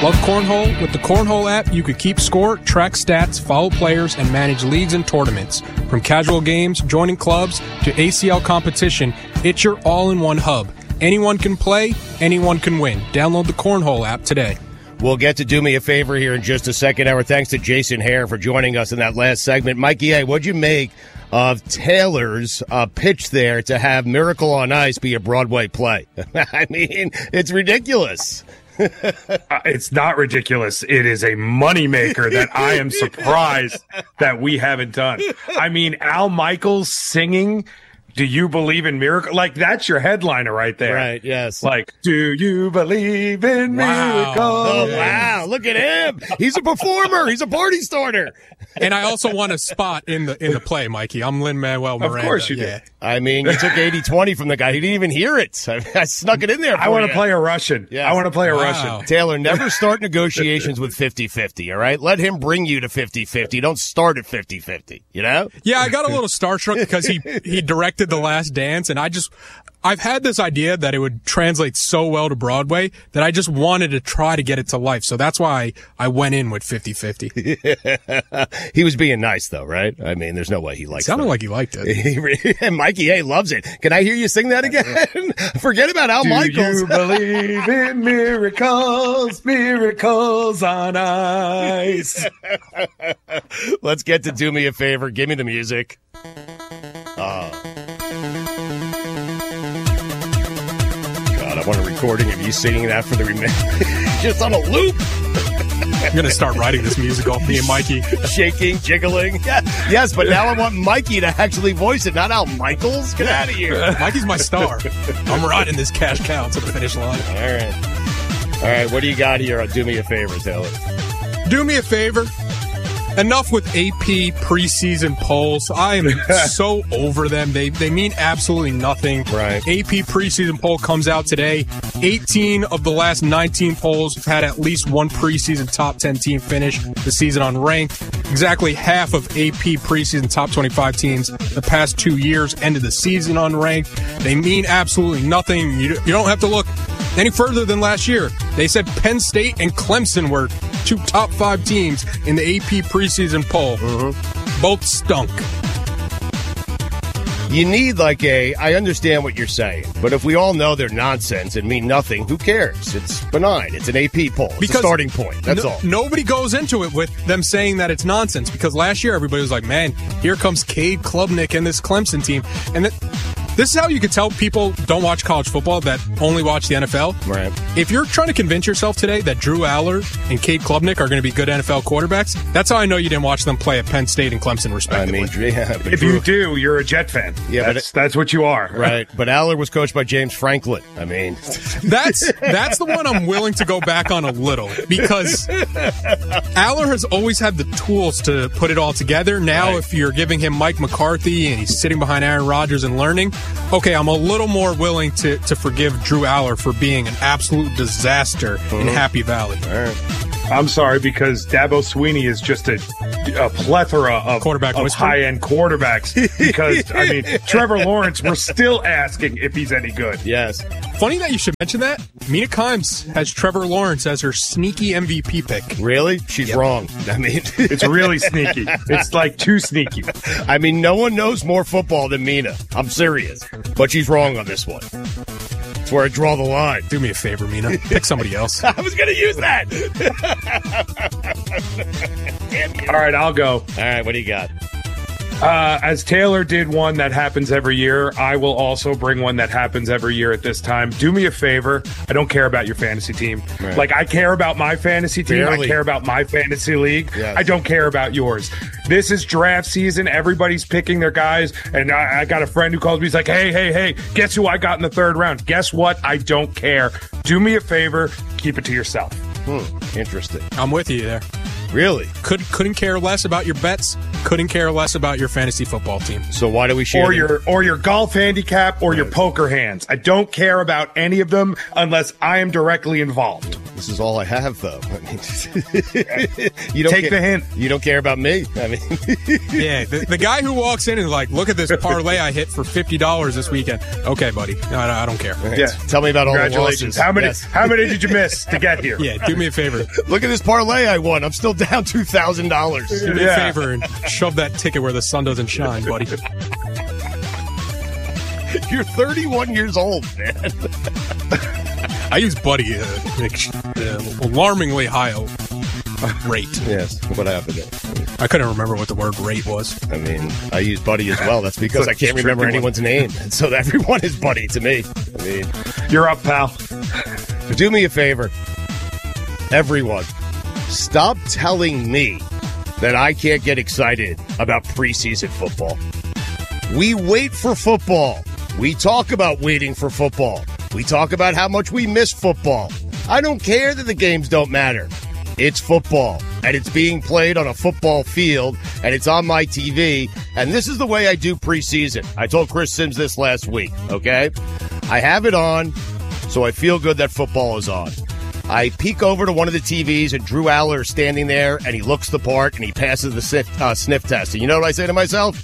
Love Cornhole? With the Cornhole app, you could keep score, track stats, follow players, and manage leagues and tournaments. From casual games, joining clubs, to ACL competition, it's your all-in-one hub. Anyone can play, anyone can win. Download the Cornhole app today. We'll get to Do Me a Favor here in just a second. Our thanks to Jason Hare for joining us in that last segment. Mikey, hey, what'd you make of Taylor's pitch there to have Miracle on Ice be a Broadway play? I mean, it's ridiculous. It's not ridiculous. It is a moneymaker that I am surprised that we haven't done. I mean, Al Michaels singing "Do You Believe in Miracle?" Like, that's your headliner right there. Right, yes. Like, "Do you believe in miracles?" Oh, wow. Look at him. He's a performer. He's a party starter. And I also won a spot in the play, Mikey. I'm Lin-Manuel Miranda. Of course you did. I mean, you took 80-20 from the guy. He didn't even hear it. I snuck it in there for I want you. to play a Russian. Yes. I want to play a Russian. Taylor, never start negotiations with 50-50, all right? Let him bring you to 50-50. Don't start at 50-50, you know? Yeah, I got a little starstruck because he directed The Last Dance, and I've had this idea that it would translate so well to Broadway that I just wanted to try to get it to life. So that's why I went in with 50-50. He was being nice, though, right? I mean, there's no way he liked it. Sounded like he liked it. And Mikey A loves it. Can I hear you sing that again? Forget about Al Michaels. Do you believe in miracles, miracles on ice? Let's get to Do Me a Favor. Give me the music. God, I want a recording of you singing that for the just on a loop. I'm going to start writing this musical, me and Mikey. Shaking, jiggling. Yes, but now I want Mikey to actually voice it, not Al Michaels. Get out of here. Mikey's my star. I'm riding this cash cow to the finish line. All right, what do you got here on Do Me a Favor, Taylor? Do me a favor. Enough with AP preseason polls. I am so over them. They mean absolutely nothing. Right. AP preseason poll comes out today. 18 of the last 19 polls have had at least one preseason top 10 team finish the season unranked. Exactly half of AP preseason top 25 teams the past 2 years ended the season unranked. They mean absolutely nothing. You don't have to look any further than last year. They said Penn State and Clemson were two top 5 teams in the AP preseason poll. Mm-hmm. Both stunk. You need I understand what you're saying, but if we all know they're nonsense and mean nothing, who cares? It's benign. It's an AP poll. It's a starting point. That's all. Nobody goes into it with them saying that it's nonsense, because last year everybody was like, man, here comes Cade Klubnik and this Clemson team. And this is how you could tell people don't watch college football that only watch the NFL. Right. If you're trying to convince yourself today that Drew Aller and Cade Klubnik are going to be good NFL quarterbacks, that's how I know you didn't watch them play at Penn State and Clemson, respectively. I mean, yeah, if you do, you're a Jet fan. Yeah, that's what you are. Right. But Aller was coached by James Franklin. I mean, that's the one I'm willing to go back on a little, because Aller has always had the tools to put it all together. Now, if you're giving him Mike McCarthy and he's sitting behind Aaron Rodgers and learning, okay, I'm a little more willing to forgive Drew Aller for being an absolute disaster in Happy Valley. All right. I'm sorry, because Dabo Swinney is just a plethora of high-end quarterbacks. Because, I mean, Trevor Lawrence, we're still asking if he's any good. Yes. Funny that you should mention that. Mina Kimes has Trevor Lawrence as her sneaky MVP pick. Really? She's wrong. I mean, it's really sneaky. It's like too sneaky. I mean, no one knows more football than Mina. I'm serious. But she's wrong on this one. That's where I draw the line. Do me a favor, Mina. Pick somebody else. I was going to use that. All right, I'll go. All right, what do you got? As Taylor did one that happens every year, I will also bring one that happens every year at this time. Do me a favor. I don't care about your fantasy team. Right. Like, I care about my fantasy team. Barely. I care about my fantasy league. Yes. I don't care about yours. This is draft season. Everybody's picking their guys. And I got a friend who calls me. He's like, hey, guess who I got in the third round? Guess what? I don't care. Do me a favor. Keep it to yourself. Interesting. I'm with you there. Really? Couldn't care less about your bets. Couldn't care less about your fantasy football team. So why do we share or your golf handicap or your poker hands? I don't care about any of them unless I am directly involved. This is all I have, though. I mean, you don't Take the hint. You don't care about me. I mean, Yeah, the guy who walks in and is like, look at this parlay I hit for $50 this weekend. Okay, buddy. No, I don't care. Yeah. Tell me about all the Congratulations. losses. How many did you miss to get here? Yeah, do me a favor. Look at this parlay I won. I'm still down $2,000. Do me a favor and shove that ticket where the sun doesn't shine, buddy. You're 31 years old, man. I use buddy alarmingly high rate. Yes. What happened there? I couldn't remember what the word rate was. I mean, I use Buddy as well. That's because I can't remember anyone's name. And so everyone is Buddy to me. I mean, You're up, pal. do me a favor. Everyone, stop telling me that I can't get excited about preseason football. We wait for football. We talk about waiting for football. We talk about how much we miss football. I don't care that the games don't matter. It's football, and it's being played on a football field, and it's on my TV, and this is the way I do preseason. I told Chris Sims this last week, okay? I have it on, so I feel good that football is on. I peek over to one of the TVs, and Drew Aller is standing there, and he looks the part, and he passes the sniff test. And you know what I say to myself?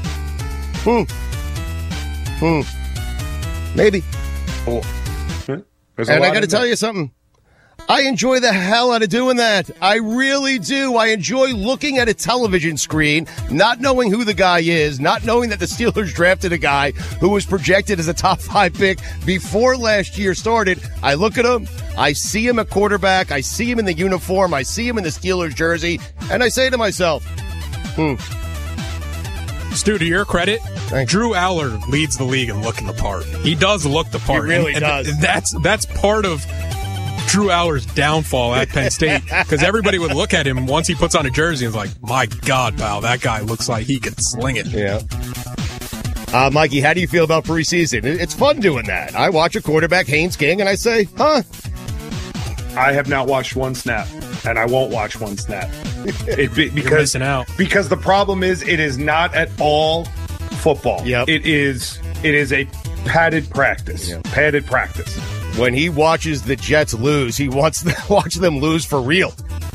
Maybe. Oh. And I got to tell you something. I enjoy the hell out of doing that. I really do. I enjoy looking at a television screen, not knowing who the guy is, not knowing that the Steelers drafted a guy who was projected as a top 5 pick before last year started. I look at him. I see him at quarterback. I see him in the uniform. I see him in the Steelers jersey. And I say to myself, Stu, to your credit, Thanks. Drew Aller leads the league in looking the part. He does look the part. He really and does. That's part of Drew Aller's downfall at Penn State, because everybody would look at him once he puts on a jersey and is like, my God, pal, that guy looks like he could sling it. Yeah. Mikey, how do you feel about preseason? It's fun doing that. I watch a quarterback, Haynes King, and I say, I have not watched one snap, and I won't watch one snap. You're missing out. Because the problem is, it is not at all football. Yep. It is a padded practice. Yep. Padded practice. when he watches the Jets lose, he wants to watch them lose for real.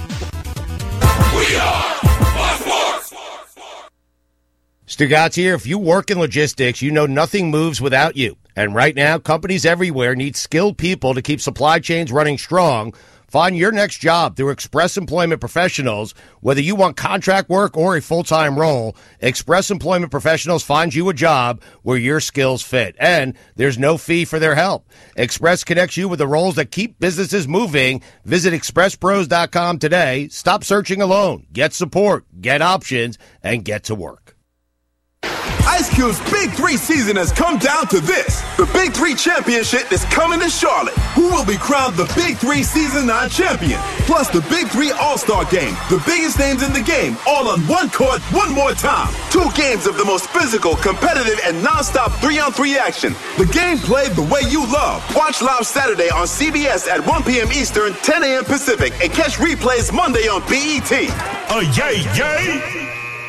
We are Fox Sports. Stugatz here. If you work in logistics, you know nothing moves without you. And right now, companies everywhere need skilled people to keep supply chains running strong. Find your next job through Express Employment Professionals. Whether you want contract work or a full-time role, Express Employment Professionals finds you a job where your skills fit. And there's no fee for their help. Express connects you with the roles that keep businesses moving. Visit expresspros.com today. Stop searching alone. Get support, get options, and get to work. Ice Cube's Big 3 season has come down to this. The Big 3 Championship is coming to Charlotte. Who will be crowned the Big 3 Season 9 champion? Plus the Big 3 All-Star Game. The biggest names in the game, all on one court, one more time. 2 games of the most physical, competitive, and non-stop 3-on-3 action. The game played the way you love. Watch live Saturday on CBS at 1 p.m. Eastern, 10 a.m. Pacific, and catch replays Monday on BET. Yay!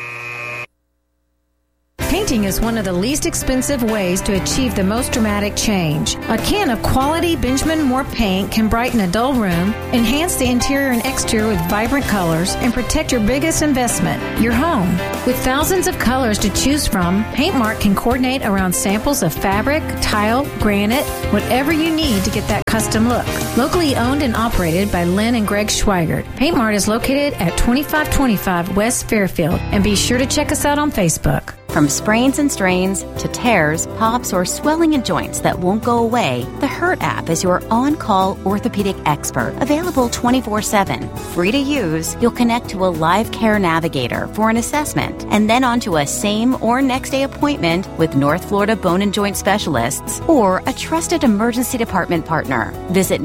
Painting is one of the least expensive ways to achieve the most dramatic change. A can of quality Benjamin Moore paint can brighten a dull room, enhance the interior and exterior with vibrant colors, and protect your biggest investment, your home. With thousands of colors to choose from, Paintmark can coordinate around samples of fabric, tile, granite, whatever you need to get that custom look. Locally owned and operated by Lynn and Greg Schweigert, Paintmark is located at 2525 West Fairfield, and be sure to check us out on Facebook. From sprains and strains to tears, pops, or swelling in joints that won't go away, the Hurt app is your on-call orthopedic expert, available 24/7. Free to use, you'll connect to a live care navigator for an assessment, and then onto a same or next day appointment with North Florida Bone and Joint Specialists or a trusted emergency department partner. Visit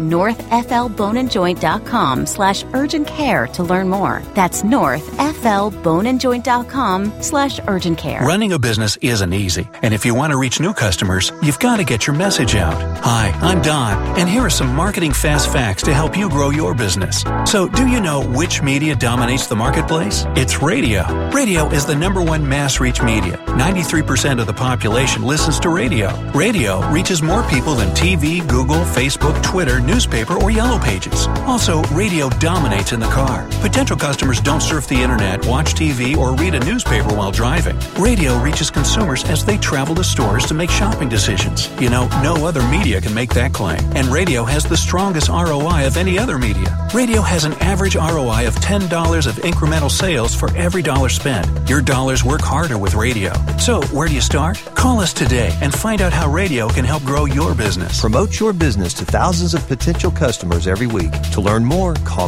northflboneandjoint.com/urgent care to learn more. That's northflboneandjoint.com/urgent care. Running a business isn't easy, and if you want to reach new customers, you've got to get your message out. Hi, I'm Don, and here are some marketing fast facts to help you grow your business. So, do you know which media dominates the marketplace? It's radio. Radio is the #1 mass reach media. 93% of the population listens to radio. Radio reaches more people than TV, Google, Facebook, Twitter, newspaper, or Yellow Pages. Also, radio dominates in the car. Potential customers don't surf the internet, watch TV, or read a newspaper while driving. Radio reaches consumers as they travel to stores to make shopping decisions. You know, no other media can make that claim. And radio has the strongest ROI of any other media. Radio has an average ROI of $10 of incremental sales for every dollar spent. Your dollars work harder with radio. So, where do you start? Call us today and find out how radio can help grow your business. Promote your business to thousands of potential customers every week. To learn more, call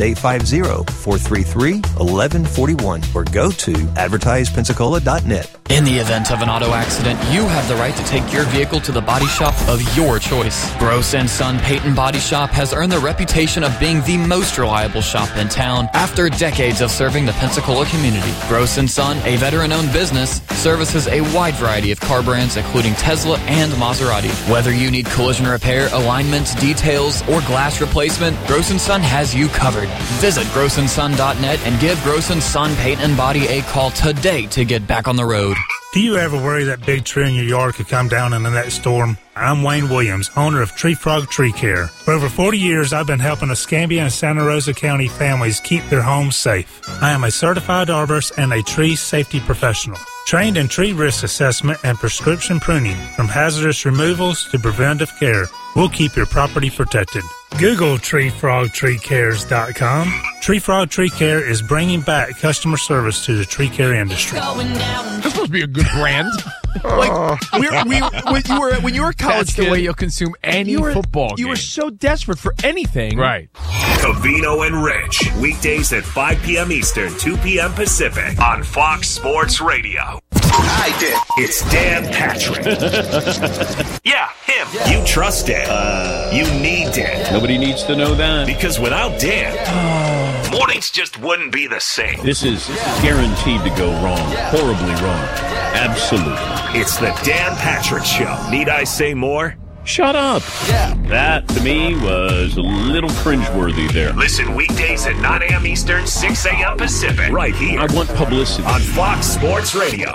850-433-1141 or go to advertisepensacola.net. In the event of an auto accident, you have the right to take your vehicle to the body shop of your choice. Gross & Son Paint and Body Shop has earned the reputation of being the most reliable shop in town after decades of serving the Pensacola community. Gross & Son, a veteran-owned business, services a wide variety of car brands including Tesla and Maserati. Whether you need collision repair, alignments, details, or glass replacement, Gross & Son has you covered. Visit grossandson.net and give Gross & Son Paint and Body a call today to get back on the road. Do you ever worry that big tree in your yard could come down in the next storm? I'm Wayne Williams, owner of Tree Frog Tree Care. For over 40 years, I've been helping Escambia and Santa Rosa County families keep their homes safe. I am a certified arborist and a tree safety professional, trained in tree risk assessment and prescription pruning. From hazardous removals to preventive care, we'll keep your property protected. Google TreeFrogTreeCares.com. Tree Frog Tree Care is bringing back customer service to the tree care industry. That's supposed to be a good brand. When you were in college, the way you'll consume any football game. You were so desperate for anything. Right. Covino and Rich, weekdays at 5 p.m. Eastern, 2 p.m. Pacific on Fox Sports Radio. I did. It's Dan Patrick. Yeah, him. Yeah. You trust Dan. You need Dan. Nobody needs to know that. Because without Dan, mornings just wouldn't be the same. This is guaranteed to go wrong. Horribly wrong. Absolutely. It's the Dan Patrick Show. Need I say more? Shut up. Yeah. That, to me, was a little cringeworthy there. Listen weekdays at 9 a.m. Eastern, 6 a.m. Pacific. Right here. I want publicity. On Fox Sports Radio.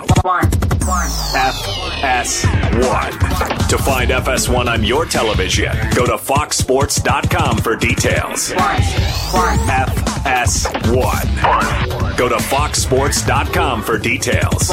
FS1. To find FS1 on your television, go to foxsports.com for details. FS1. Go to foxsports.com for details.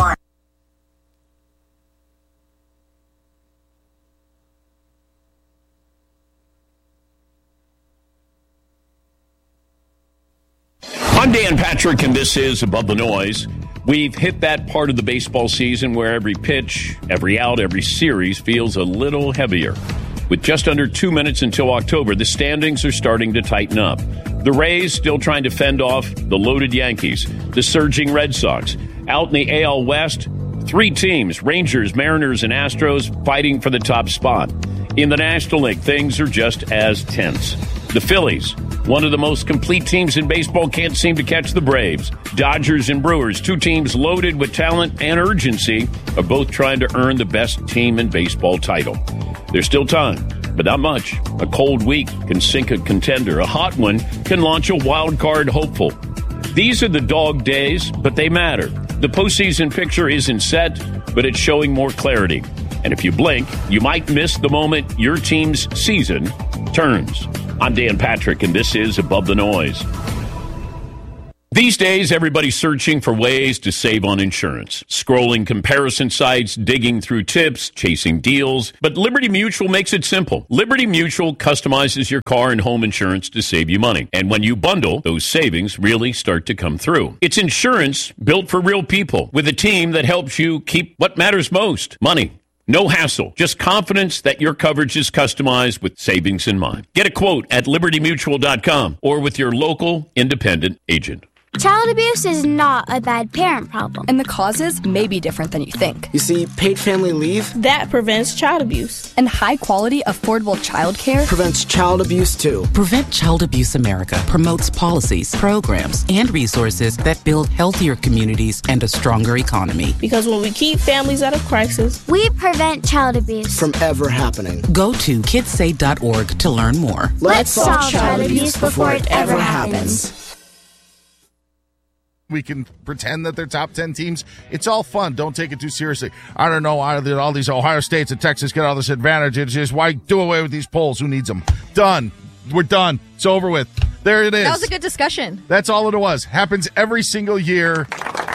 I'm Dan Patrick, and this is Above the Noise. We've hit that part of the baseball season where every pitch, every out, every series feels a little heavier. With just under 2 minutes until October, the standings are starting to tighten up. The Rays still trying to fend off the loaded Yankees, the surging Red Sox. Out in the AL West, 3 teams, Rangers, Mariners, and Astros, fighting for the top spot. In the National League, things are just as tense. The Phillies, one of the most complete teams in baseball, can't seem to catch the Braves. Dodgers and Brewers, 2 teams loaded with talent and urgency, are both trying to earn the best team in baseball title. There's still time, but not much. A cold week can sink a contender. A hot one can launch a wild card hopeful. These are the dog days, but they matter. The postseason picture isn't set, but it's showing more clarity. And if you blink, you might miss the moment your team's season turns. I'm Dan Patrick, and this is Above the Noise. These days, everybody's searching for ways to save on insurance. Scrolling comparison sites, digging through tips, chasing deals. But Liberty Mutual makes it simple. Liberty Mutual customizes your car and home insurance to save you money. And when you bundle, those savings really start to come through. It's insurance built for real people with a team that helps you keep what matters most, money. No hassle, just confidence that your coverage is customized with savings in mind. Get a quote at libertymutual.com or with your local independent agent. Child abuse is not a bad parent problem. And the causes may be different than you think. You see, paid family leave, that prevents child abuse. And high-quality, affordable child care prevents child abuse, too. Prevent Child Abuse America promotes policies, programs, and resources that build healthier communities and a stronger economy. Because when we keep families out of crisis, we prevent child abuse from ever happening. Go to kidssay.org to learn more. Let's solve child abuse before it ever happens. We can pretend that they're top 10 teams. It's all fun. Don't take it too seriously. I don't know why all these Ohio States and Texas get all this advantage. It's just why do away with these polls? Who needs them? Done. We're done. It's over with. There it is. That was a good discussion. That's all it was. Happens every single year.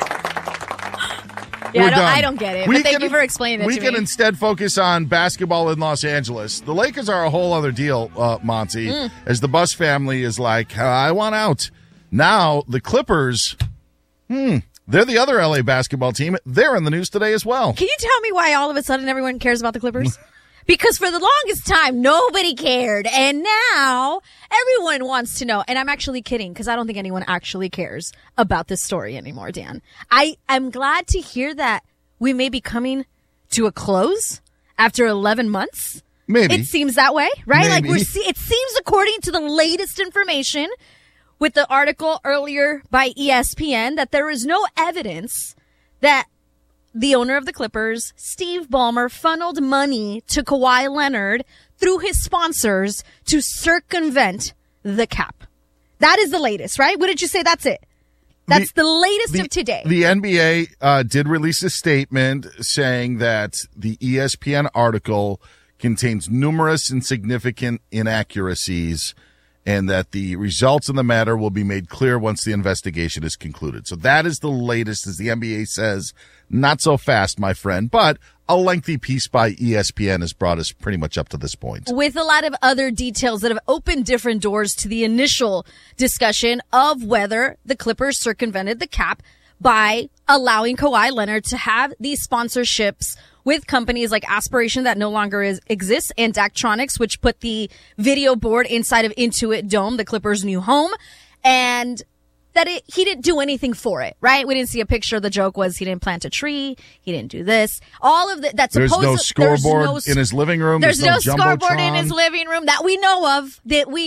Yeah, I don't get it, but thank you for explaining it to me. We can instead focus on basketball in Los Angeles. The Lakers are a whole other deal, Monty, as the Buss family is like, I want out. Now, the Clippers... they're the other LA basketball team. They're in the news today as well. Can you tell me why all of a sudden everyone cares about the Clippers? Because for the longest time, nobody cared. And now everyone wants to know. And I'm actually kidding because I don't think anyone actually cares about this story anymore, Dan. I'm glad to hear that we may be coming to a close after 11 months. Maybe. It seems that way, right? Maybe. Like it seems according to the latest information with the article earlier by ESPN that there is no evidence that the owner of the Clippers, Steve Ballmer, funneled money to Kawhi Leonard through his sponsors to circumvent the cap. That is the latest, right? What did you say? That's it. That's the latest of today. The NBA did release a statement saying that the ESPN article contains numerous and significant inaccuracies and that the results of the matter will be made clear once the investigation is concluded. So that is the latest, as the NBA says. Not so fast, my friend, but a lengthy piece by ESPN has brought us pretty much up to this point. With a lot of other details that have opened different doors to the initial discussion of whether the Clippers circumvented the cap by allowing Kawhi Leonard to have these sponsorships with companies like Aspiration that no longer exists and Daktronics, which put the video board inside of Intuit Dome, the Clippers' new home, and that he didn't do anything for it, right? We didn't see a picture. The joke was he didn't plant a tree. He didn't do this. All of that's supposed. There's no scoreboard in his living room. There's no scoreboard in his living room that we know of,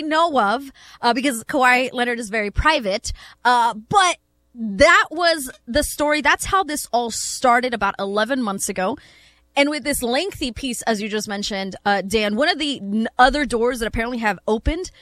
because Kawhi Leonard is very private. But that was the story. That's how this all started about 11 months ago. And with this lengthy piece, as you just mentioned, Dan, one of the other doors that apparently have opened,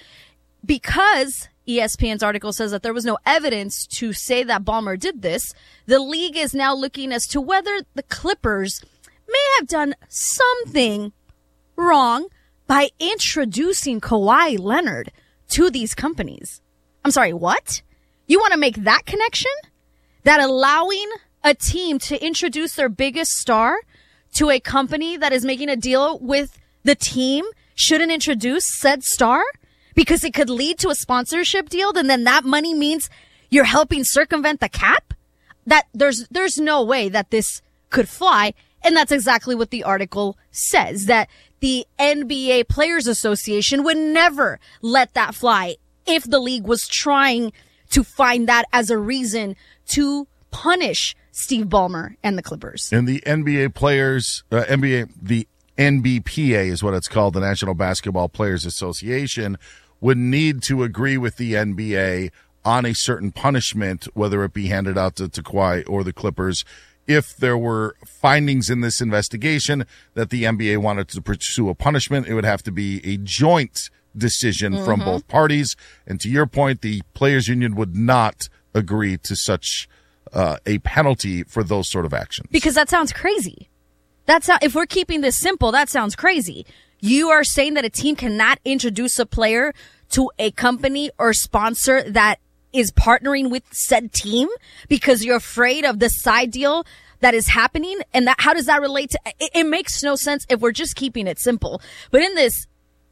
because ESPN's article says that there was no evidence to say that Ballmer did this, the league is now looking as to whether the Clippers may have done something wrong by introducing Kawhi Leonard to these companies. I'm sorry, what? You want to make that connection? That allowing a team to introduce their biggest star to a company that is making a deal with the team shouldn't introduce said star because it could lead to a sponsorship deal, and then that money means you're helping circumvent the cap? That there's no way that this could fly, and that's exactly what the article says, that the NBA Players Association would never let that fly if the league was trying to find that as a reason to punish Steve Ballmer and the Clippers. And the NBA players, the NBPA is what it's called, the National Basketball Players Association, would need to agree with the NBA on a certain punishment, whether it be handed out to Kawhi or the Clippers. If there were findings in this investigation that the NBA wanted to pursue a punishment, it would have to be a joint decision from both parties. And to your point, the Players Union would not agree to such a penalty for those sort of actions. Because that sounds crazy. If we're keeping this simple, that sounds crazy. You are saying that a team cannot introduce a player to a company or sponsor that is partnering with said team because you're afraid of the side deal that is happening. And that, how does that relate to, it makes no sense if we're just keeping it simple. But in this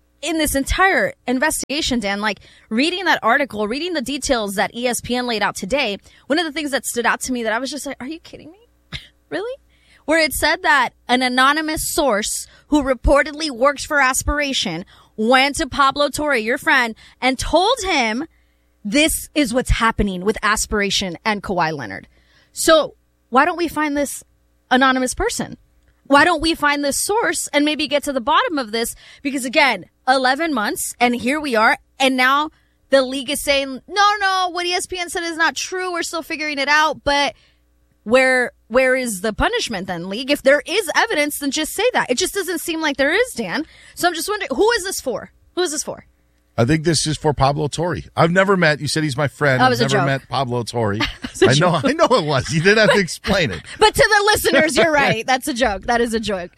entire investigation, Dan, like reading that article, reading the details that ESPN laid out today, one of the things that stood out to me that I was just like, are you kidding me? Really? Where it said that an anonymous source who reportedly works for Aspiration went to Pablo Torre, your friend, and told him this is what's happening with aspiration and Kawhi Leonard. So why don't we find this anonymous person? Why don't we find this source and maybe get to the bottom of this? Because again, 11 months and here we are. And now the league is saying, no, what ESPN said is not true. We're still figuring it out. But where is the punishment then, league? If there is evidence, then just say that. It just doesn't seem like there is, Dan. So I'm just wondering, who is this for? Who is this for? I think this is for Pablo Torre. I've never met, you said he's my friend. I've never met Pablo Torre. I know it was. You didn't have to explain it. But to the listeners, you're right. That's a joke. That is a joke.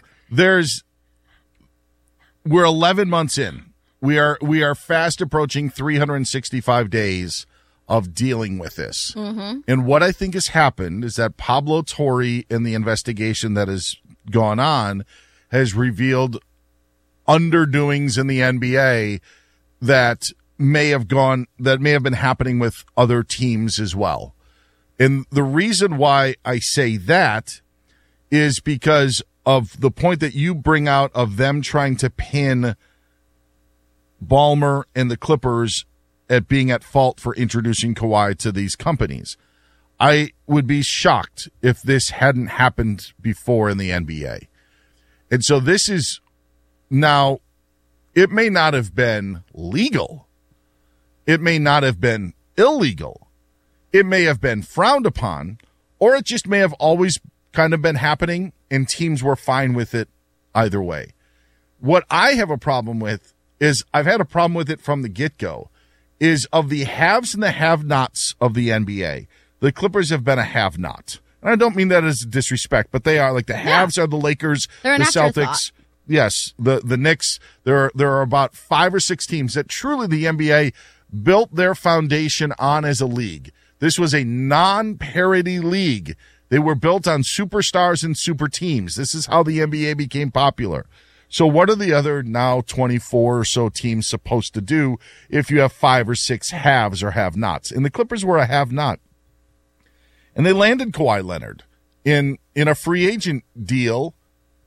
We're 11 months in. We are fast approaching 365 days of dealing with this. Mm-hmm. And what I think has happened is that Pablo Torre in the investigation that has gone on has revealed underdoings in the NBA that may have been happening with other teams as well. And the reason why I say that is because of the point that you bring out of them trying to pin Ballmer and the Clippers at being at fault for introducing Kawhi to these companies. I would be shocked if this hadn't happened before in the NBA. And so this is now, it may not have been legal. It may not have been illegal. It may have been frowned upon, or it just may have always kind of been happening and teams were fine with it either way. What I have a problem with is, I've had a problem with it from the get-go, is of the haves and the have-nots of the NBA, the Clippers have been a have-not. And I don't mean that as disrespect, but they are. Like, the haves are the Lakers, the Celtics. Yes, the Knicks. There are about 5 or 6 teams that truly the NBA built their foundation on as a league. This was a non-parity league. They were built on superstars and super teams. This is how the NBA became popular. So what are the other now 24 or so teams supposed to do if you have 5 or 6 haves or have-nots? And the Clippers were a have-not. And they landed Kawhi Leonard in a free agent deal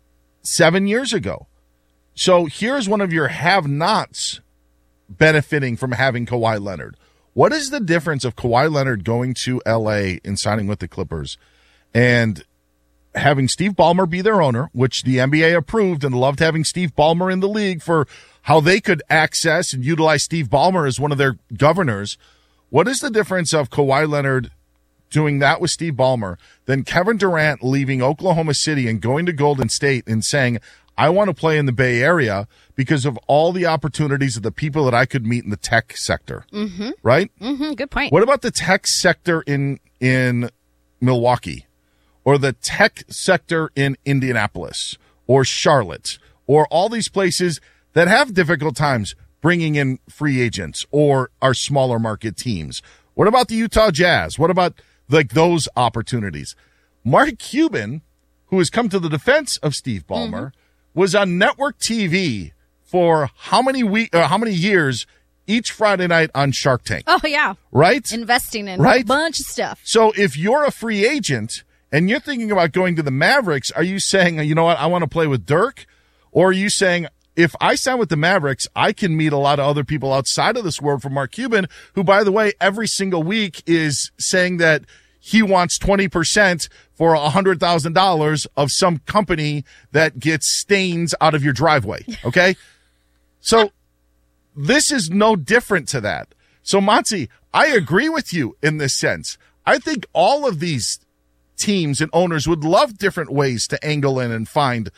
7 years ago. So here's one of your have-nots benefiting from having Kawhi Leonard. What is the difference of Kawhi Leonard going to L.A. and signing with the Clippers and having Steve Ballmer be their owner, which the NBA approved and loved having Steve Ballmer in the league for how they could access and utilize Steve Ballmer as one of their governors? What is the difference of Kawhi Leonard doing that with Steve Ballmer than Kevin Durant leaving Oklahoma City and going to Golden State and saying, I want to play in the Bay Area because of all the opportunities of the people that I could meet in the tech sector? Mm-hmm. Right? Mm-hmm. Good point. What about the tech sector in Milwaukee? Or the tech sector in Indianapolis or Charlotte or all these places that have difficult times bringing in free agents or our smaller market teams? What about the Utah Jazz? What about like those opportunities? Mark Cuban, who has come to the defense of Steve Ballmer, was on network TV for how many years each Friday night on Shark Tank? Oh, yeah. Right? Investing in a bunch of stuff. So if you're a free agent and you're thinking about going to the Mavericks, are you saying, you know what, I want to play with Dirk? Or are you saying, if I sign with the Mavericks, I can meet a lot of other people outside of this world from Mark Cuban, who, by the way, every single week is saying that he wants 20% for $100,000 of some company that gets stains out of your driveway. Okay? So this is no different to that. So, Monty, I agree with you in this sense. I think all of these teams and owners would love different ways to angle in and find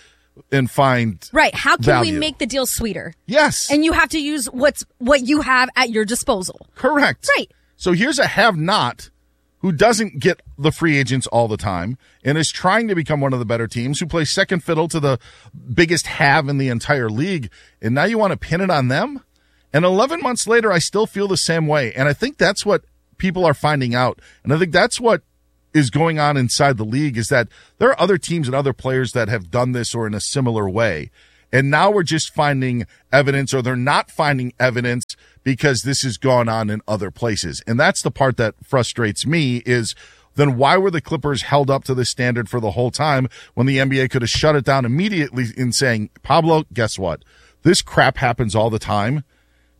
right. How can value. we make the deal sweeter? Yes. And you have to use what you have at your disposal. Correct. Right. So here's a have-not who doesn't get the free agents all the time and is trying to become one of the better teams, who plays second fiddle to the biggest have in the entire league. And now you want to pin it on them? And 11 months later, I still feel the same way. And I think that's what people are finding out. And I think that's what is going on inside the league, is that there are other teams and other players that have done this or in a similar way. And now we're just finding evidence, or they're not finding evidence because this has gone on in other places. And that's the part that frustrates me, is then why were the Clippers held up to this standard for the whole time when the NBA could have shut it down immediately in saying, Pablo, guess what? This crap happens all the time.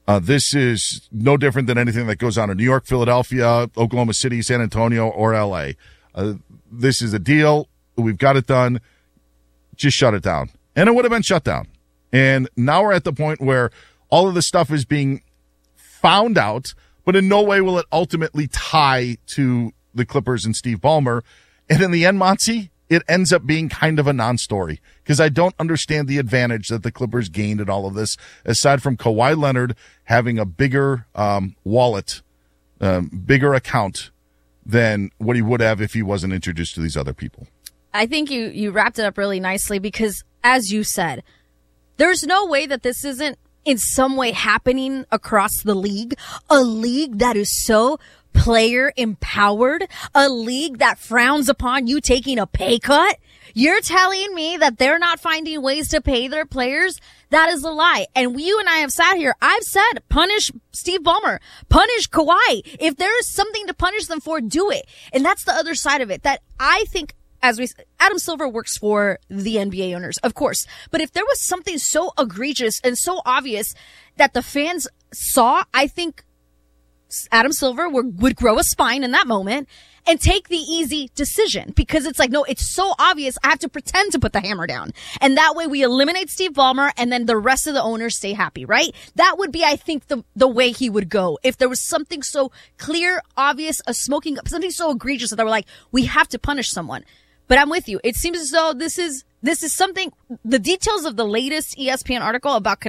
This is no different than anything that goes on in New York, Philadelphia, Oklahoma City, San Antonio, or L.A. This is a deal. We've got it done. Just shut it down. And it would have been shut down. And now we're at the point where all of this stuff is being found out, but in no way will it ultimately tie to the Clippers and Steve Ballmer. And in the end, Monty, it ends up being kind of a non-story because I don't understand the advantage that the Clippers gained in all of this, aside from Kawhi Leonard having a bigger wallet, bigger account than what he would have if he wasn't introduced to these other people. I think you wrapped it up really nicely because, as you said, there's no way that this isn't in some way happening across the league, a league that is so player empowered, a league that frowns upon you taking a pay cut. You're telling me that they're not finding ways to pay their players? That is a lie. And you and I have sat here. I've said, punish Steve Ballmer, punish Kawhi. If there is something to punish them for, do it. And that's the other side of it that I think, Adam Silver works for the NBA owners, of course. But if there was something so egregious and so obvious that the fans saw, I think Adam Silver would grow a spine in that moment and take the easy decision because it's like, no, it's so obvious. I have to pretend to put the hammer down. And that way we eliminate Steve Ballmer and then the rest of the owners stay happy, right? That would be, I think, the way he would go. If there was something so clear, obvious, something so egregious that they were like, we have to punish someone. But I'm with you. It seems as though this is something, the details of the latest ESPN article about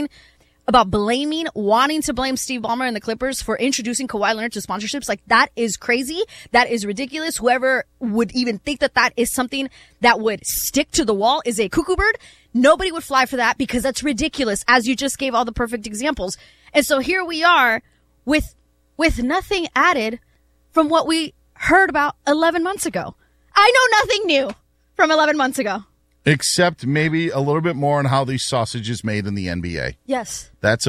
wanting to blame Steve Ballmer and the Clippers for introducing Kawhi Leonard to sponsorships. Like, that is crazy. That is ridiculous. Whoever would even think that is something that would stick to the wall is a cuckoo bird. Nobody would fly for that because that's ridiculous, as you just gave all the perfect examples. And so here we are with nothing added from what we heard about 11 months ago. I know nothing new from 11 months ago. Except maybe a little bit more on how these sausage is made in the NBA. Yes. That's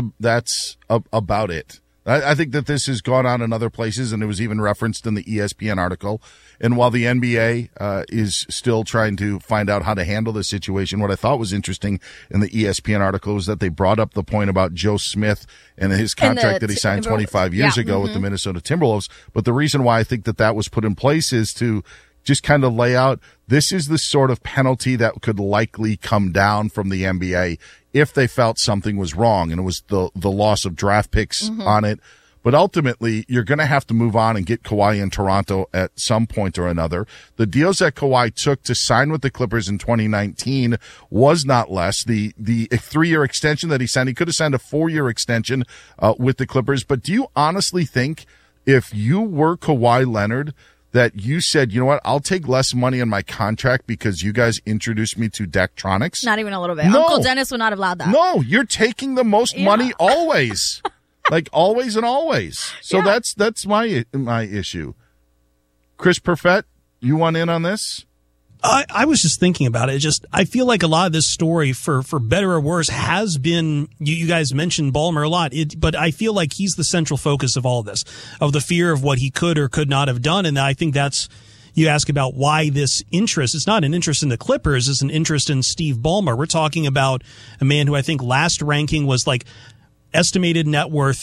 about it. I think that this has gone on in other places, and it was even referenced in the ESPN article. And while the NBA is still trying to find out how to handle this situation, what I thought was interesting in the ESPN article was that they brought up the point about Joe Smith and his contract that he signed 25 years ago with the Minnesota Timberwolves. But the reason why I think that was put in place is to just kind of lay out, this is the sort of penalty that could likely come down from the NBA if they felt something was wrong, and it was the loss of draft picks on it. But ultimately, you're going to have to move on and get Kawhi in Toronto at some point or another. The deals that Kawhi took to sign with the Clippers in 2019 was not less. The 3-year extension that he signed, he could have signed a 4-year extension with the Clippers. But do you honestly think if you were Kawhi Leonard that you said, you know what, I'll take less money in my contract because you guys introduced me to Daktronics? Not even a little bit. No. Uncle Dennis would not have allowed that. No, you're taking the most money always. Like always and always. So that's my issue. Chris Perfett, you want in on this? I was just thinking about it. I feel like a lot of this story, for better or worse, has been, you guys mentioned Ballmer a lot, but I feel like he's the central focus of all of this, of the fear of what he could or could not have done. And I think that's, you ask about why this interest. It's not an interest in the Clippers, it's an interest in Steve Ballmer. We're talking about a man who I think last ranking was like estimated net worth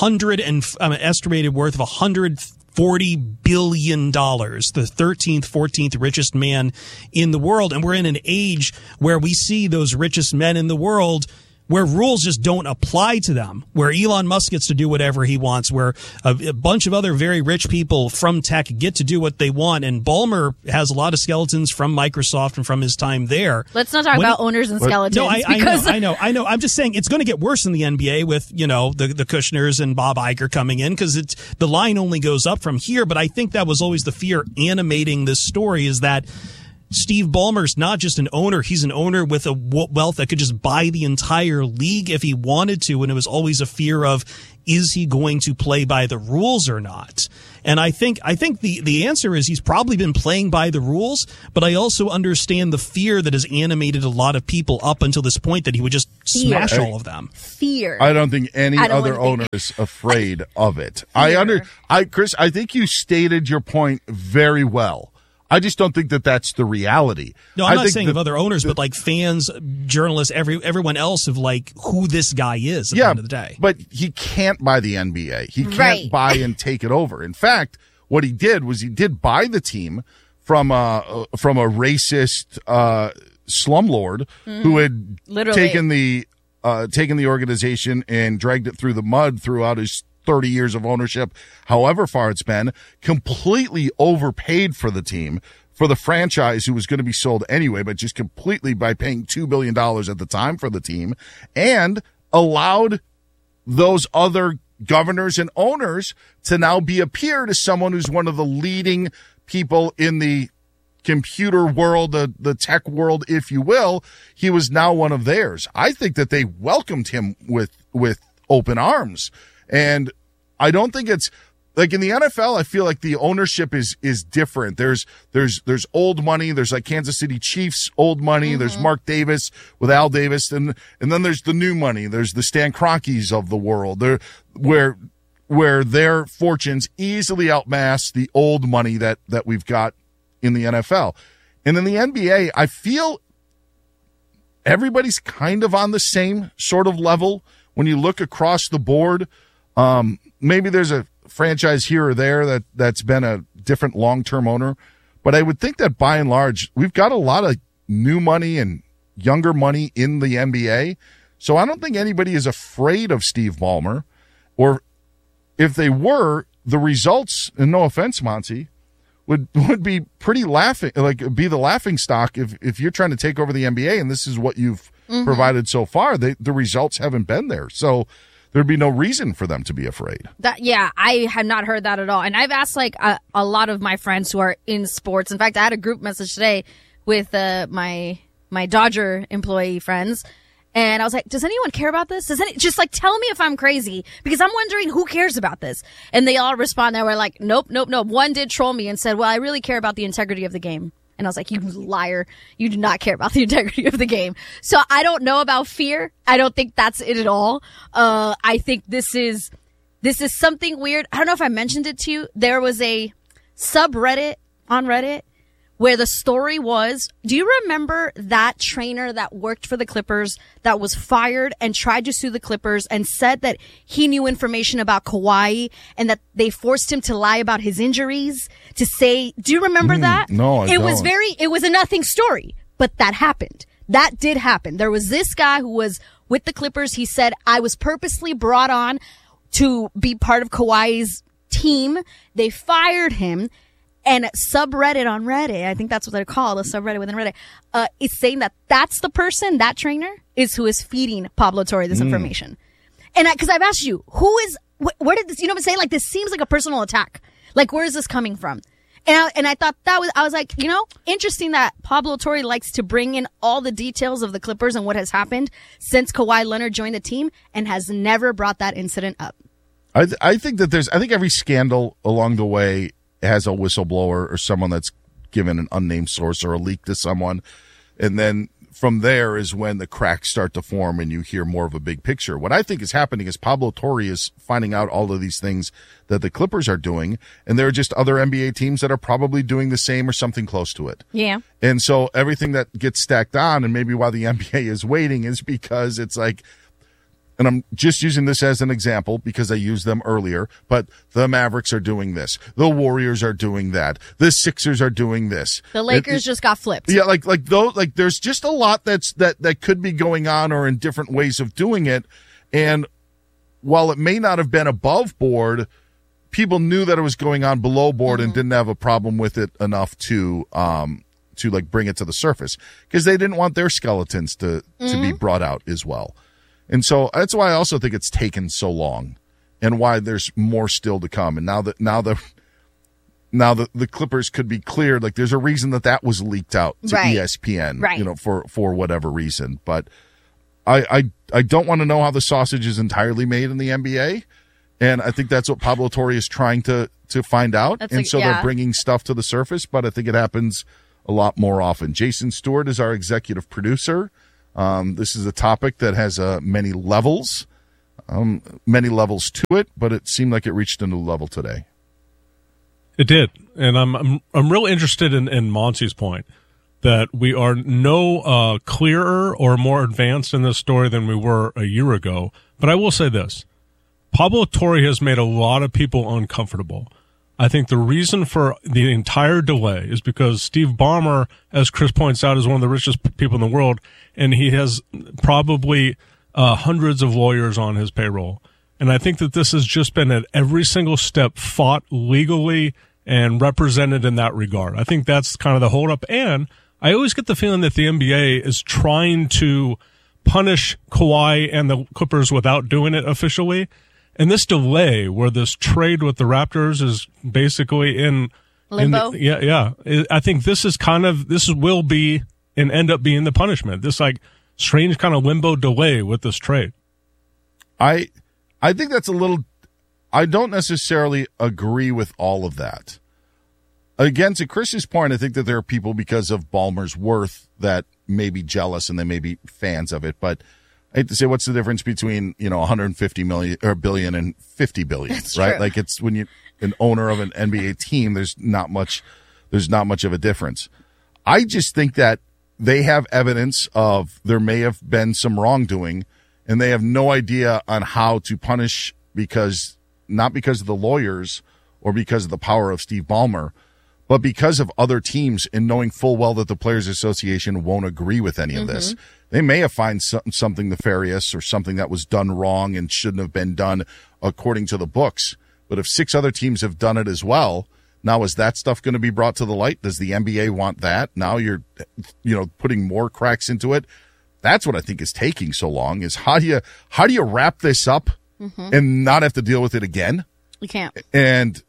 estimated worth of $140 billion, the 13th, 14th richest man in the world. And we're in an age where we see those richest men in the world where rules just don't apply to them, where Elon Musk gets to do whatever he wants, where a bunch of other very rich people from tech get to do what they want. And Ballmer has a lot of skeletons from Microsoft and from his time there. Let's not talk about owners and skeletons. No, I know. I'm just saying it's going to get worse in the NBA with, the Kushners and Bob Iger coming in, because the line only goes up from here. But I think that was always the fear animating this story, is that Steve Ballmer's not just an owner. He's an owner with a wealth that could just buy the entire league if he wanted to. And it was always a fear of, is he going to play by the rules or not? And I think the answer is he's probably been playing by the rules, but I also understand the fear that has animated a lot of people up until this point, that he would just smash all of them. Fear. I don't think any other owner is afraid of it. Chris, I think you stated your point very well. I just don't think that that's the reality. No, I'm not saying of other owners, but like fans, journalists, everyone else of like who this guy is at the end of the day. But he can't buy the NBA. He can't buy and take it over. In fact, what he did was he did buy the team from a racist slumlord who had taken the organization and dragged it through the mud throughout his 30 years of ownership, however far it's been, completely overpaid for the team, for the franchise who was going to be sold anyway, but just completely by paying $2 billion at the time for the team, and allowed those other governors and owners to now be a peer to someone who's one of the leading people in the computer world, the tech world, if you will. He was now one of theirs. I think that they welcomed him with open arms. And I don't think it's like in the NFL. I feel like the ownership is different. There's old money. There's like Kansas City Chiefs old money. There's Mark Davis with Al Davis, and then there's the new money. There's the Stan Kroenkes of the world. There where their fortunes easily outmass the old money that we've got in the NFL. And in the NBA, I feel everybody's kind of on the same sort of level when you look across the board. Maybe there's a franchise here or there that's been a different long-term owner, but I would think that by and large, we've got a lot of new money and younger money in the NBA. So I don't think anybody is afraid of Steve Ballmer, or if they were, the results, and no offense, Monty, would be pretty be the laughing stock if you're trying to take over the NBA and this is what you've provided so far. The results haven't been there. So there'd be no reason for them to be afraid. I have not heard that at all. And I've asked like a lot of my friends who are in sports. In fact, I had a group message today with my Dodger employee friends. And I was like, does anyone care about this? Just like tell me if I'm crazy, because I'm wondering who cares about this. And they all respond. They were like, nope. One did troll me and said, well, I really care about the integrity of the game. And I was like, you liar. You do not care about the integrity of the game. So I don't know about fear. I don't think that's it at all. I think this is something weird. I don't know if I mentioned it to you. There was a subreddit on Reddit where the story was, do you remember that trainer that worked for the Clippers that was fired and tried to sue the Clippers and said that he knew information about Kawhi and that they forced him to lie about his injuries to say, do you remember that? No, I don't. It was a nothing story, but that happened. That did happen. There was this guy who was with the Clippers. He said, I was purposely brought on to be part of Kawhi's team. They fired him. And subreddit on Reddit, I think that's what they're called, a subreddit within Reddit, is saying that that's the person, that trainer, is who is feeding Pablo Torre this information. And because I've asked you, where did this, you know what I'm saying? Like, this seems like a personal attack. Like, where is this coming from? And I thought I was like, interesting that Pablo Torre likes to bring in all the details of the Clippers and what has happened since Kawhi Leonard joined the team and has never brought that incident up. I think every scandal along the way has a whistleblower or someone that's given an unnamed source or a leak to someone. And then from there is when the cracks start to form and you hear more of a big picture. What I think is happening is Pablo Torre is finding out all of these things that the Clippers are doing, and there are just other NBA teams that are probably doing the same or something close to it. Yeah. And so everything that gets stacked on, and maybe why the NBA is waiting, is because it's like, and I'm just using this as an example because I used them earlier, but the Mavericks are doing this. The Warriors are doing that. The Sixers are doing this. The Lakers just got flipped. Yeah, like there's just a lot that could be going on or in different ways of doing it. And while it may not have been above board, people knew that it was going on below board and didn't have a problem with it enough to like bring it to the surface because they didn't want their skeletons to be brought out as well. And so that's why I also think it's taken so long and why there's more still to come. And now the Clippers could be cleared. Like there's a reason that was leaked out to ESPN, right. For whatever reason. But I don't want to know how the sausage is entirely made in the NBA. And I think that's what Pablo Torre is trying to find out. They're bringing stuff to the surface, but I think it happens a lot more often. Jason Stewart is our executive producer. This is a topic that has many levels to it, but it seemed like it reached a new level today. It did, and I'm real interested in Monty's point that we are no clearer or more advanced in this story than we were a year ago. But I will say this. Pablo Torre has made a lot of people uncomfortable. I think the reason for the entire delay is because Steve Ballmer, as Chris points out, is one of the richest people in the world, and he has probably hundreds of lawyers on his payroll. And I think that this has just been at every single step fought legally and represented in that regard. I think that's kind of the holdup. And I always get the feeling that the NBA is trying to punish Kawhi and the Clippers without doing it officially. And this delay where this trade with the Raptors is basically in limbo. I think this will be and end up being the punishment. This like strange kind of limbo delay with this trade. I think that's a little, I don't necessarily agree with all of that. Again, to Chris's point, I think that there are people because of Ballmer's worth that may be jealous and they may be fans of it. But I hate to say, what's the difference between, 150 million or billion and 50 billion, That's right? true. Like it's when you're an owner of an NBA team, there's not much of a difference. I just think that they have evidence of there may have been some wrongdoing and they have no idea on how to punish not because of the lawyers or because of the power of Steve Ballmer, but because of other teams and knowing full well that the Players Association won't agree with any of this. They may have found something nefarious or something that was done wrong and shouldn't have been done according to the books. But if 6 other teams have done it as well, now is that stuff going to be brought to the light? Does the NBA want that? Now you're, putting more cracks into it. That's what I think is taking so long is how do you wrap this up and not have to deal with it again? You can't. And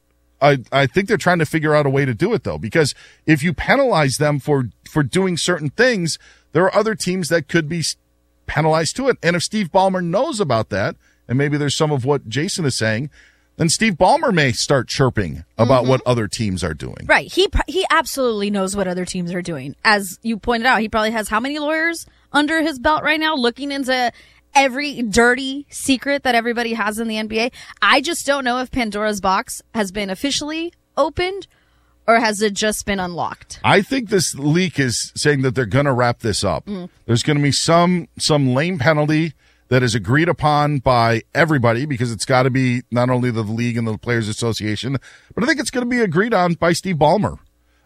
I think they're trying to figure out a way to do it though, because if you penalize them for doing certain things, there are other teams that could be penalized to it. And if Steve Ballmer knows about that, and maybe there's some of what Jason is saying, then Steve Ballmer may start chirping about what other teams are doing. Right. He absolutely knows what other teams are doing. As you pointed out, he probably has how many lawyers under his belt right now looking into every dirty secret that everybody has in the NBA. I just don't know if Pandora's box has been officially opened or has it just been unlocked. I think this leak is saying that they're going to wrap this up. There's going to be some lame penalty that is agreed upon by everybody because it's got to be not only the league and the Players Association, but I think it's going to be agreed on by Steve Ballmer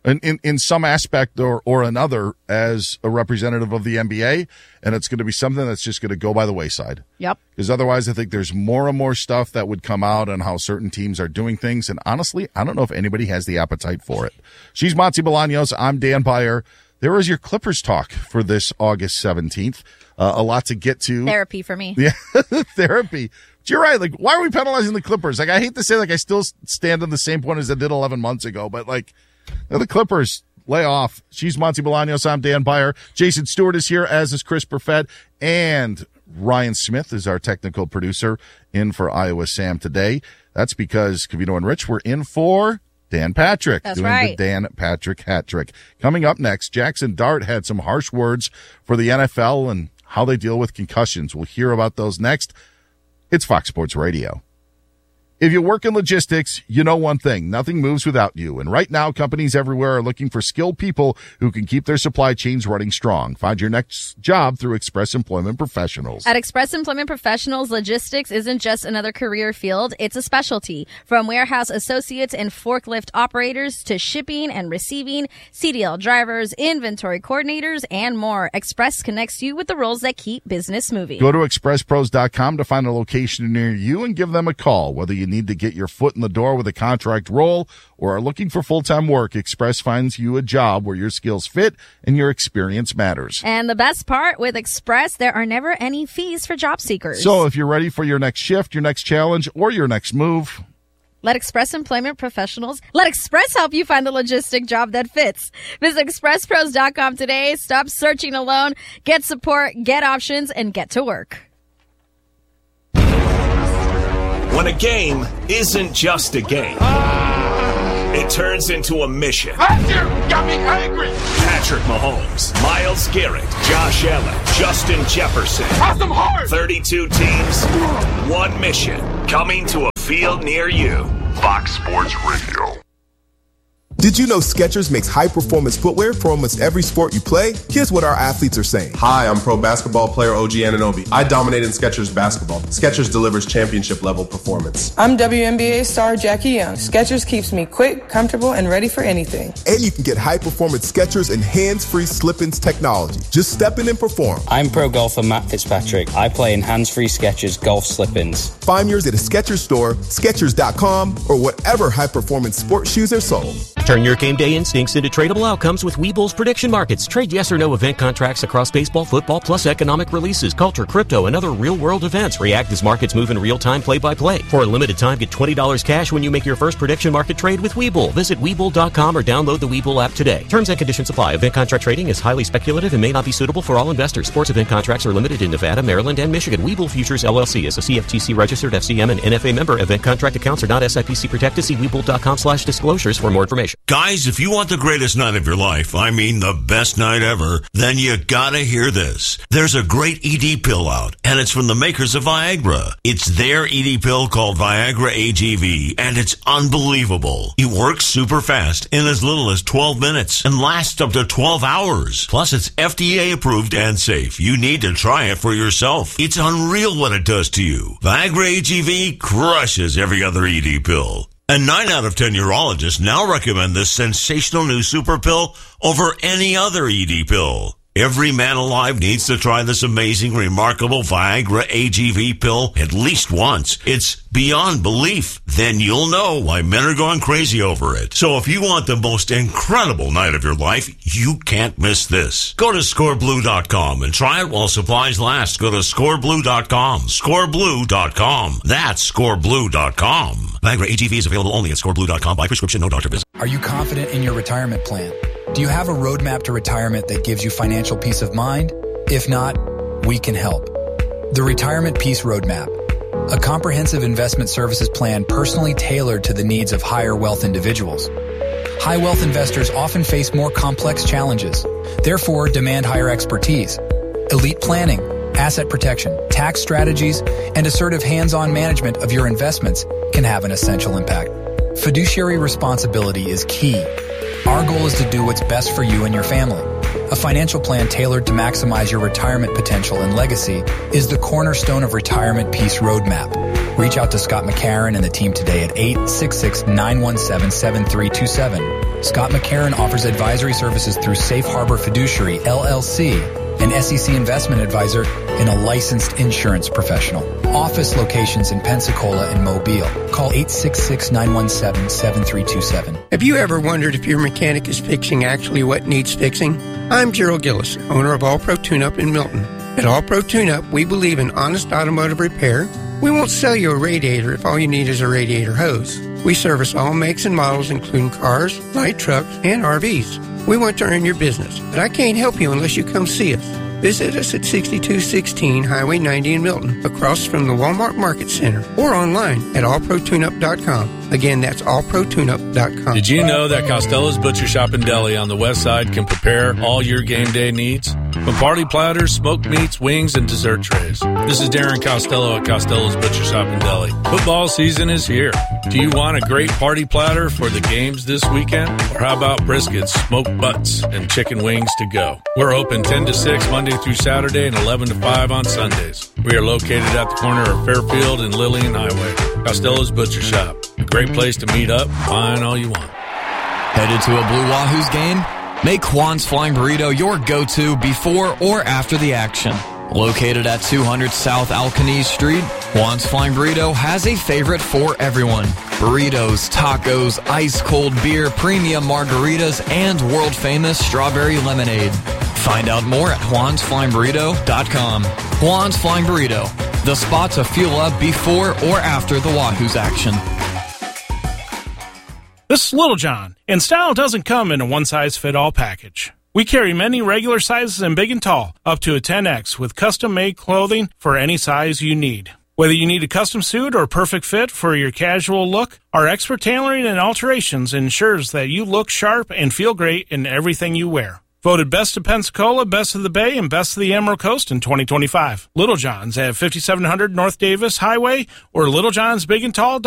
in some aspect or another as a representative of the NBA, and it's going to be something that's just going to go by the wayside. Yep. Because otherwise I think there's more and more stuff that would come out on how certain teams are doing things, and honestly, I don't know if anybody has the appetite for it. She's Monty Bolaños. I'm Dan Beyer. There is your Clippers talk for this August 17th. A lot to get to. Therapy for me. Yeah, therapy. But you're right. Like, why are we penalizing the Clippers? Like, I hate to say, like, I still stand on the same point as I did 11 months ago, but like, the Clippers lay off. She's Monty Bolaños. I'm Dan Beyer. Jason Stewart is here, as is Chris Perfett, and Ryan Smith is our technical producer in for Iowa Sam today. That's because Covino and Rich were in for Dan Patrick. That's doing right. the Dan Patrick hat trick. Coming up next, Jackson Dart had some harsh words for the NFL and how they deal with concussions. We'll hear about those next. It's Fox Sports Radio. If you work in logistics, you know one thing. Nothing moves without you. And right now, companies everywhere are looking for skilled people who can keep their supply chains running strong. Find your next job through Express Employment Professionals. At Express Employment Professionals, logistics isn't just another career field, it's a specialty. From warehouse associates and forklift operators to shipping and receiving, CDL drivers, inventory coordinators, and more. Express connects you with the roles that keep business moving. Go to expresspros.com to find a location near you and give them a call. Whether you need to get your foot in the door with a contract role or are looking for full-time work, Express finds you a job where your skills fit and your experience matters. And the best part, with Express, there are never any fees for job seekers. So if you're ready for your next shift, your next challenge, or your next move, let Express help you find the logistic job that fits. Visit expresspros.com today. Stop searching alone. Get support, get options, and get to work. When a game isn't just a game, it turns into a mission. You got me angry. Patrick Mahomes, Myles Garrett, Josh Allen, Justin Jefferson. Pass them hard. 32 teams, one mission. Coming to a field near you. Fox Sports Radio. Did you know Skechers makes high-performance footwear for almost every sport you play? Here's what our athletes are saying. Hi, I'm pro basketball player OG Anunoby. I dominate in Skechers basketball. Skechers delivers championship-level performance. I'm WNBA star Jackie Young. Skechers keeps me quick, comfortable, and ready for anything. And you can get high-performance Skechers and hands-free slip-ins technology. Just step in and perform. I'm pro golfer Matt Fitzpatrick. I play in hands-free Skechers golf slip-ins. Find yours at a Skechers store, Skechers.com, or whatever high-performance sports shoes are sold. Turn your game day instincts into tradable outcomes with Webull's prediction markets. Trade yes or no event contracts across baseball, football, plus economic releases, culture, crypto, and other real-world events. React as markets move in real time, play-by-play. For a limited time, get $20 cash when you make your first prediction market trade with Webull. Visit Webull.com or download the Webull app today. Terms and conditions apply. Event contract trading is highly speculative and may not be suitable for all investors. Sports event contracts are limited in Nevada, Maryland, and Michigan. Webull Futures LLC is a CFTC-registered FCM and NFA member. Event contract accounts are not SIPC protected. See Webull.com/disclosures for more information. Guys, if you want the greatest night of your life, I mean the best night ever, then you gotta hear this. There's a great ED pill out, and it's from the makers of Viagra. It's their ED pill called Viagra AGV, and it's unbelievable. It works super fast in as little as 12 minutes and lasts up to 12 hours. Plus, it's FDA approved and safe. You need to try it for yourself. It's unreal what it does to you. Viagra AGV crushes every other ED pill. And 9 out of 10 urologists now recommend this sensational new super pill over any other ED pill. Every man alive needs to try this amazing, remarkable Viagra AGV pill at least once. It's beyond belief. Then you'll know why men are going crazy over it. So if you want the most incredible night of your life, you can't miss this. Go to scoreblue.com and try it while supplies last. Go to scoreblue.com. Scoreblue.com. That's scoreblue.com. Viagra AGV is available only at scoreblue.com by prescription, no doctor visit. Are you confident in your retirement plan? Do you have a roadmap to retirement that gives you financial peace of mind? If not, we can help. The Retirement Peace Roadmap, a comprehensive investment services plan personally tailored to the needs of higher wealth individuals. High wealth investors often face more complex challenges, therefore demand higher expertise. Elite planning, asset protection, tax strategies, and assertive hands-on management of your investments can have an essential impact. Fiduciary responsibility is key. Our goal is to do what's best for you and your family. A financial plan tailored to maximize your retirement potential and legacy is the cornerstone of Retirement Peace Roadmap. Reach out to Scott McCarron and the team today at 866-917-7327. Scott McCarron offers advisory services through Safe Harbor Fiduciary, LLC, an SEC investment advisor and a licensed insurance professional. Office locations in Pensacola and Mobile. Call 866-917-7327. Have you ever wondered if your mechanic is fixing actually what needs fixing? I'm Gerald Gillis, owner of All Pro Tune-Up in Milton. At All Pro Tune-Up, we believe in honest automotive repair. We won't sell you a radiator if all you need is a radiator hose. We service all makes and models, including cars, light trucks, and RVs. We want to earn your business, but I can't help you unless you come see us. Visit us at 6216 Highway 90 in Milton, across from the Walmart Market Center, or online at allprotuneup.com. Again, that's allprotuneup.com. Did you know that Costello's Butcher Shop and Deli on the west side can prepare all your game day needs? From party platters, smoked meats, wings, and dessert trays. This is Darren Costello at Costello's Butcher Shop and Deli. Football season is here. Do you want a great party platter for the games this weekend? Or how about briskets, smoked butts, and chicken wings to go? We're open 10 to 6 Monday through Saturday and 11 to 5 on Sundays. We are located at the corner of Fairfield and Lillian Highway. Costello's Butcher Shop. A great place to meet up, find all you want. Headed to a Blue Wahoos game? Make Juan's Flying Burrito your go-to before or after the action. Located at 200 South Alcanese Street, Juan's Flying Burrito has a favorite for everyone. Burritos, tacos, ice-cold beer, premium margaritas, and world-famous strawberry lemonade. Find out more at juansflyingburrito.com. Juan's Flying Burrito, the spot to fuel up before or after the Wahoos action. This is Little John, and style doesn't come in a one-size-fit-all package. We carry many regular sizes in big and tall, up to a 10X, with custom-made clothing for any size you need. Whether you need a custom suit or perfect fit for your casual look, our expert tailoring and alterations ensures that you look sharp and feel great in everything you wear. Voted Best of Pensacola, Best of the Bay, and Best of the Emerald Coast in 2025. Little John's at 5700 North Davis Highway or littlejohnsbigandtall.com.